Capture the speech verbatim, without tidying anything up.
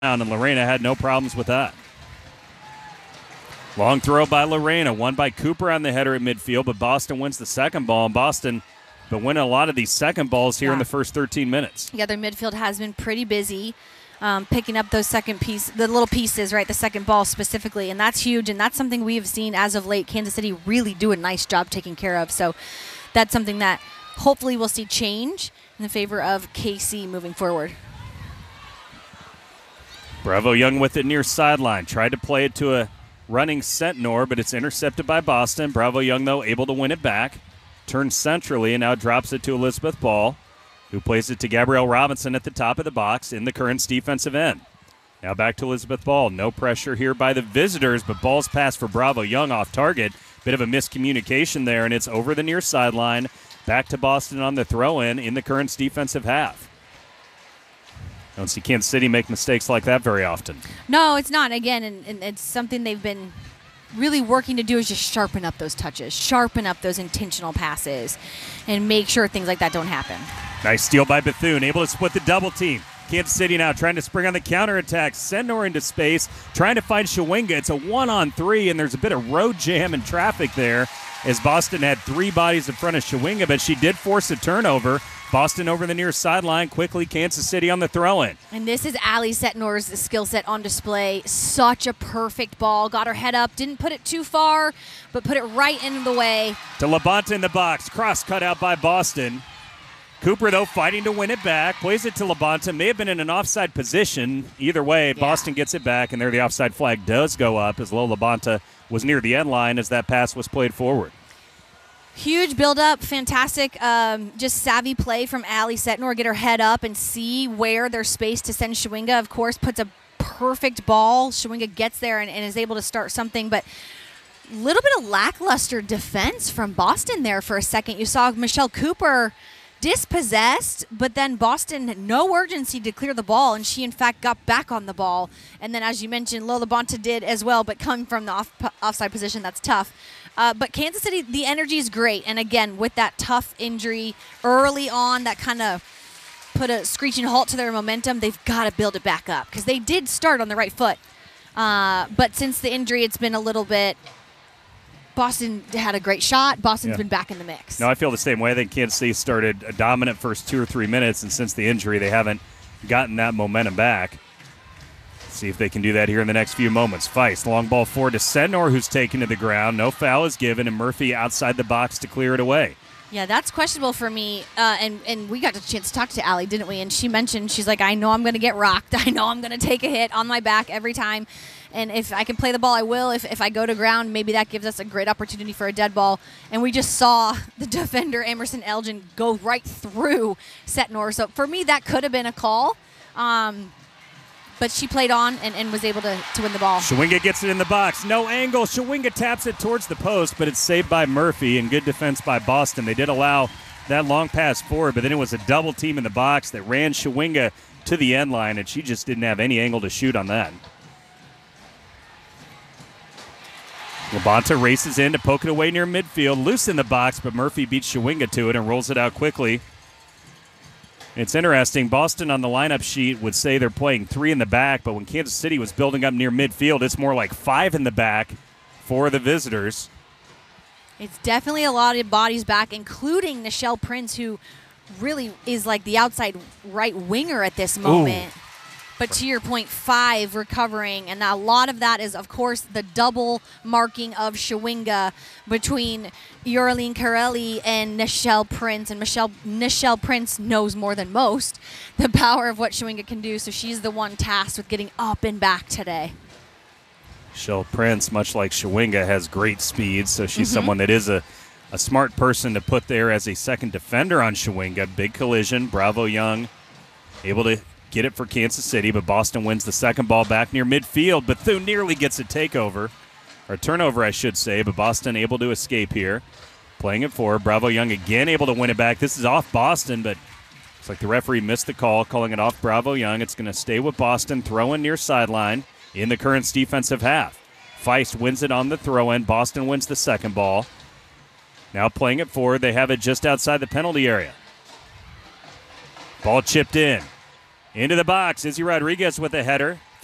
and Lorena had no problems with that. Long throw by Lorena, one by Cooper on the header at midfield, but Boston wins the second ball, and Boston been winning a lot of these second balls here yeah. in the first thirteen minutes. Yeah, their midfield has been pretty busy um, picking up those second piece, the little pieces, right, the second ball specifically, and that's huge, and that's something we have seen as of late Kansas City really do a nice job taking care of, so that's something that hopefully we'll see change in the favor of K C moving forward. Bravo Young with it near sideline. Tried to play it to a running Sentnor, but it's intercepted by Boston. Bravo Young, though, able to win it back. Turns centrally and now drops it to Elizabeth Ball, who plays it to Gabrielle Robinson at the top of the box in the Currents defensive end. Now back to Elizabeth Ball. No pressure here by the visitors, but Ball's pass for Bravo Young off target. Bit of a miscommunication there, and it's over the near sideline. Back to Boston on the throw-in in the Currents defensive half. Don't see Kansas City make mistakes like that very often. No, it's not. Again, and, and it's something they've been really working to do is just sharpen up those touches, sharpen up those intentional passes, and make sure things like that don't happen. Nice steal by Bethune, able to split the double team. Kansas City now trying to spring on the counterattack. Sentnor into space, trying to find Shawinga. It's a one-on-three, and there's a bit of road jam and traffic there as Boston had three bodies in front of Shawinga, but she did force a turnover. Boston over the near sideline. Quickly, Kansas City on the throw-in. And this is Allie Sentnor's skill set on display. Such a perfect ball. Got her head up. Didn't put it too far, but put it right into the way. To Labonta in the box. Cross cut out by Boston. Cooper, though, fighting to win it back. Plays it to Labonta. May have been in an offside position. Either way, yeah. Boston gets it back, and there the offside flag does go up as Lola Labonta was near the end line as that pass was played forward. Huge build-up, fantastic, um, just savvy play from Allie Sentnor. Get her head up and see where there's space to send Shawinga. Of course, puts a perfect ball. Shawinga gets there and, and is able to start something, but a little bit of lackluster defense from Boston there for a second. You saw Michelle Cooper dispossessed, but then Boston, no urgency to clear the ball, and she, in fact, got back on the ball. And then, as you mentioned, Lola Bonta did as well, but coming from the off, offside position, that's tough. Uh, but Kansas City, the energy is great. And, again, with that tough injury early on, that kind of put a screeching halt to their momentum, they've got to build it back up because they did start on the right foot. Uh, but since the injury, it's been a little bit – Boston had a great shot. Boston's yeah. been back in the mix. No, I feel the same way. I think Kansas City started a dominant first two or three minutes, and since the injury, they haven't gotten that momentum back. See if they can do that here in the next few moments. Feist, long ball forward to Sentnor, who's taken to the ground. No foul is given, and Murphy outside the box to clear it away. Yeah, that's questionable for me. Uh, and, and we got a chance to talk to Allie, didn't we? And she mentioned, she's like, I know I'm going to get rocked. I know I'm going to take a hit on my back every time. And if I can play the ball, I will. If, if I go to ground, maybe that gives us a great opportunity for a dead ball. And we just saw the defender, Emerson Elgin, go right through Sentnor. So for me, that could have been a call. Um, but she played on and, and was able to, to win the ball. Shawinga gets it in the box. No angle. Shawinga taps it towards the post, but it's saved by Murphy, and good defense by Boston. They did allow that long pass forward, but then it was a double team in the box that ran Shawinga to the end line, and she just didn't have any angle to shoot on that. Labonta races in to poke it away near midfield. Loose in the box, but Murphy beats Shawinga to it and rolls it out quickly. It's interesting. Boston on the lineup sheet would say they're playing three in the back, but when Kansas City was building up near midfield, it's more like five in the back for the visitors. It's definitely a lot of bodies back, including Nichelle Prince, who really is like the outside right winger at this moment. Ooh. But to your point, five recovering, and a lot of that is, of course, the double marking of Shawinga between Yorlene Carelli and Nichelle Prince. And Michelle, Nichelle Prince knows more than most the power of what Shawinga can do, so she's the one tasked with getting up and back today. Nichelle Prince, much like Shawinga, has great speed, so she's mm-hmm. someone that is a, a smart person to put there as a second defender on Shawinga. Big collision. Bravo Young able to get it for Kansas City, but Boston wins the second ball back near midfield. Bethune nearly gets a takeover, or turnover, I should say, but Boston able to escape here. Playing it forward. Bravo Young again able to win it back. This is off Boston, but looks like the referee missed the call, calling it off Bravo Young. It's going to stay with Boston, throw-in near sideline in the Currents defensive half. Feist wins it on the throw-in. Boston wins the second ball. Now playing it forward. They have it just outside the penalty area. Ball chipped in. Into the box, Izzy Rodriguez with a header.